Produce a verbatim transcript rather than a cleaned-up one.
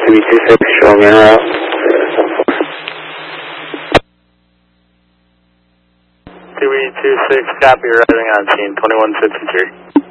two E two six, showing in route. two E two six, copy, arriving on scene, twenty-one fifty-three.